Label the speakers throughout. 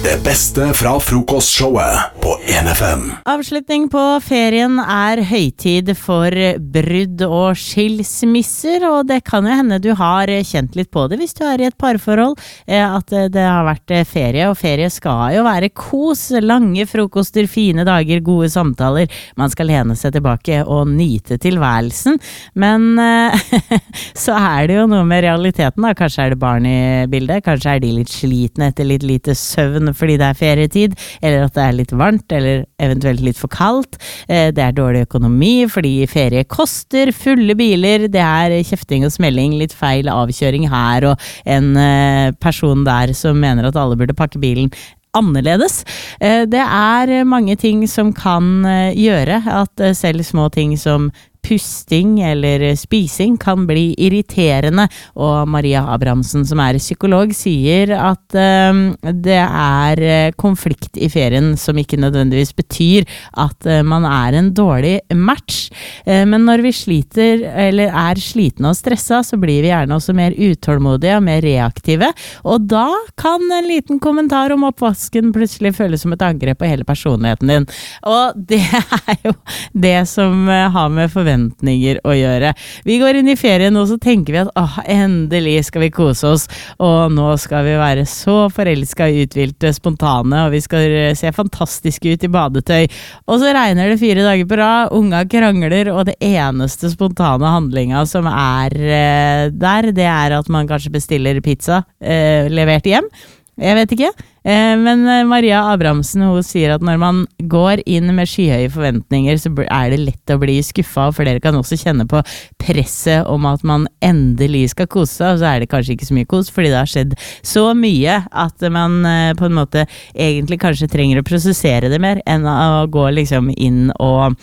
Speaker 1: Det beste fra frokostshowet på 1FM.
Speaker 2: Avslutning på ferien høytid for brudd og skilsmisser, og det kan jo hende du har kjent litt på det hvis du I et parforhold, at det har vært ferie, og ferie skal jo være kos, lange frokoster, fine dager, gode samtaler, man skal lene seg tilbake og nyte tilværelsen, men så det jo noe med realiteten da, kanskje det barn I bildet, kanskje de litt slitne etter litt lite søvn fordi det ferietid, eller at det litt varmt, eller eventuelt litt for kaldt. Det dårlig økonomi, fordi ferie koster, fulle biler, det kjefting og smelling, litt feil avkjøring her, og en person der som mener at alle burde pakke bilen annerledes. Det mange ting som kan gjøre at selv små ting som pusting eller spising kan bli irriterende, og Maria Abrahamsen som psykolog sier at det konflikt I ferien som ikke nødvendigvis betyr at man en dårlig match, men når vi sliter eller slitne og stressa, så blir vi gjerne også mer utålmodige og mer reaktive, og da kan en liten kommentar om oppvasken plutselig føles som et angrep på hele personligheten din, og det jo det som har med forventninger å gjøre. Vi går inn I ferien og så tenker vi at endelig skal vi kose oss, og nå skal vi være så forelsket, utvilte, spontane, og vi skal se fantastiske ut I badetøy, og så regner det 4 dager på rad, unga krangler, og det eneste spontane handlinga som der, det at man kanskje bestiller pizza levert hjem. Jeg vet ikke, men Maria Abrahamsen, hun sier at når man går inn med skyhøye forventninger, så det lett å bli skuffet, for dere kan også kjenne på presset om at man endelig skal kose seg, og så det kanskje ikke så mye kos, fordi det har skjedd så mye at man på en måte egentlig kanskje trenger å prosessere det mer, enn å gå liksom inn og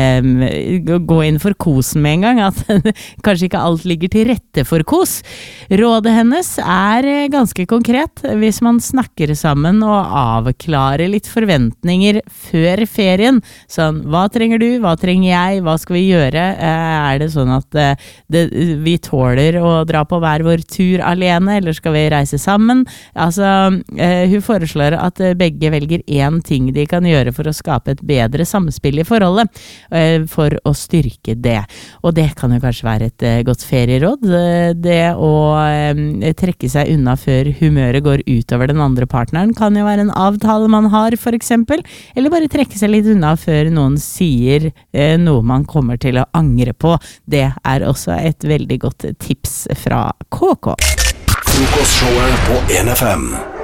Speaker 2: gå inn for kosen med en gang, at kanskje ikke alt ligger til rette for kos. Rådet hennes ganske konkret, hvis man snakker sammen og avklarer litt forventninger før ferien. Sånn, hva trenger du? Hva trenger jeg? Hva skal vi gjøre? Det sånn at vi tåler å dra på hver vår tur alene, eller skal vi reise sammen? Altså, hun foreslår at begge velger en ting de kan gjøre for å skape et bedre samspill I forholdet, for å styrke det. Og det kan jo kanskje være et godt ferieråd, det å trekke seg unna før humøret går utover den andre partneren kan jo være en avtale man har for eksempel, eller bare trekke seg litt unna før noen sier noe man kommer til å angre på. Det også et veldig godt tips fra KK.
Speaker 1: Frokostshowet på 1FM.